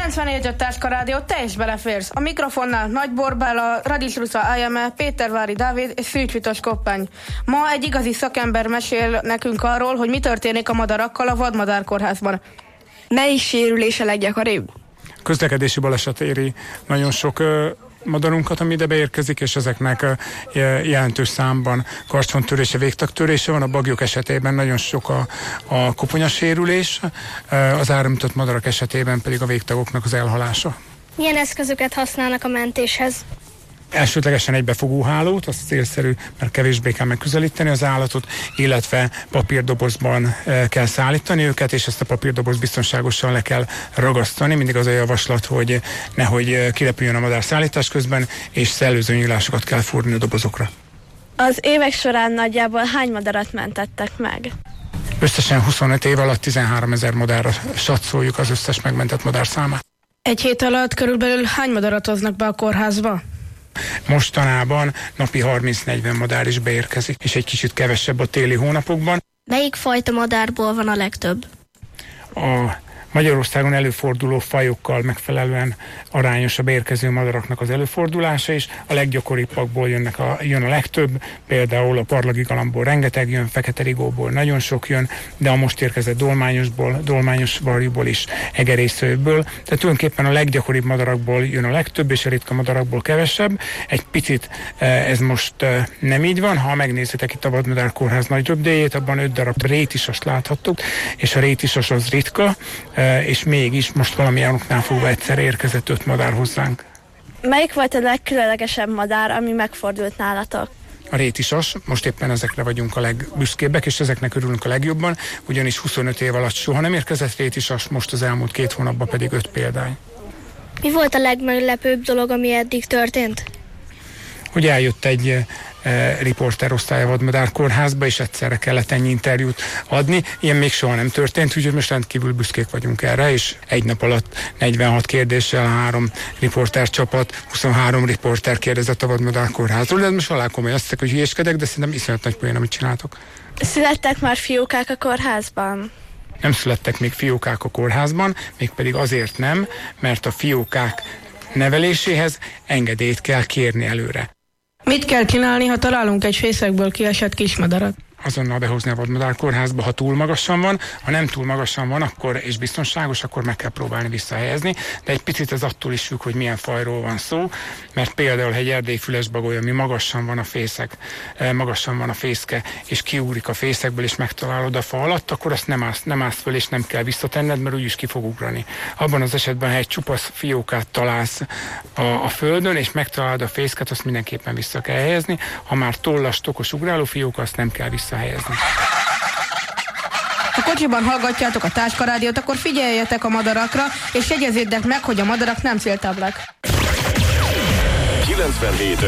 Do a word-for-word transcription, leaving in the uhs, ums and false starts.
kilencvennégy öt Táska Rádió, te is beleférsz. A mikrofonnál Nagy Borbála, Radics Rusza Ájeme, Pétervári Dávid és Szűcs Vitos Koppány. Ma egy igazi szakember mesél nekünk arról, hogy mi történik a madarakkal a vadmadárkórházban. Melyik sérülés a leggyakoribb? Közlekedési baleset éri nagyon sok ö, madarunkat, ami ide beérkezik, és ezeknek ö, jelentős számban karcsontörése, végtagtörése van. A baglyok esetében nagyon sok a, a koponyasérülés, ö, az áramütött madarak esetében pedig a végtagoknak az elhalása. Milyen eszközöket használnak a mentéshez? Elsődlegesen egy befogóhálót, az célszerű, mert kevésbé kell megközelíteni az állatot, illetve papírdobozban e, kell szállítani őket, és ezt a papírdoboz biztonságosan le kell ragasztani. Mindig az a javaslat, hogy nehogy kirepüljön a madár szállítás közben, és szellőző nyílásokat kell fúrni a dobozokra. Az évek során nagyjából hány madarat mentettek meg? Összesen huszonöt év alatt tizenháromezer madárra satszoljuk az összes megmentett madár számát. Egy hét alatt körülbelül hány madarat hoznak be a kórházba? Mostanában napi harminc-negyven madár is beérkezik, és egy kicsit kevesebb a téli hónapokban. Melyik fajta madárból van a legtöbb? A Magyarországon előforduló fajokkal megfelelően arányos a beérkező madaraknak az előfordulása is. A leggyakoribbakból jönnek a, jön a legtöbb, például a parlagi galambból rengeteg jön, fekete rigóból nagyon sok jön, de a most érkezett dolmányosból, dolmányos varjúból is, egerészőből. Tehát tulajdonképpen a leggyakoribb madarakból jön a legtöbb, és a ritka madarakból kevesebb. Egy picit ez most nem így van. Ha megnézitek itt a vadmadárkórház nagy röpdéjét, abban öt darab rétisast láthattuk, és a rétisas az ritka, és mégis most valamilyen oknál fogva egyszer érkezett öt madár hozzánk. Melyik volt a legkülönlegesebb madár, ami megfordult nálatok? A rétisas, most éppen ezekre vagyunk a legbüszkébbek, és ezeknek örülünk a legjobban, ugyanis huszonöt év alatt soha nem érkezett rétisas, most az elmúlt két hónapban pedig öt példány. Mi volt a legmeglepőbb dolog, ami eddig történt? Hogy eljött egy e, riporterosztály a vadmadárkórházba, és egyszerre kellett ennyi interjút adni. Ilyen még soha nem történt, úgyhogy most rendkívül büszkék vagyunk erre, és egy nap alatt negyvenhat kérdéssel három riportercsapat, huszonhárom riporter kérdezett a vadmadárkórházról, de most alá komolyan azt hogy hülyéskedek, de szerintem iszonyat nagy poén, amit csináltok. Születtek már fiókák a kórházban? Nem születtek még fiókák a kórházban, mégpedig azért nem, mert a fiókák neveléséhez engedélyt kell kérni előre. Mit kell csinálni, ha találunk egy fészekből kiesett kismadarat? Azonnal behozni a vadmadárkórházba, ha túl magasan van, ha nem túl magasan van, akkor és biztonságos, akkor meg kell próbálni visszahelyezni, de egy picit ez attól is függ, hogy milyen fajról van szó, mert például, ha egy erdélyi fülesbagoly, ami magasan van a fészek, magasan van a fészke, és kiúrik a fészekből, és megtalálod a fa alatt, akkor azt nem állsz, nem állsz föl, és nem kell visszatenned, mert úgyis ki fog ugrani. Abban az esetben, ha egy csupasz fiókát találsz a, a földön, és megtalálod a fészket, azt mindenképpen vissza kell helyezni. Ha már tollas, tokos, ugráló fióka, azt nem kell vissza helyezni. Ha kocsiban hallgatjátok a Táska Rádiót, akkor figyeljetek a madarakra, és jegyezzétek meg, hogy a madarak nem céltáblák. kilencvenhét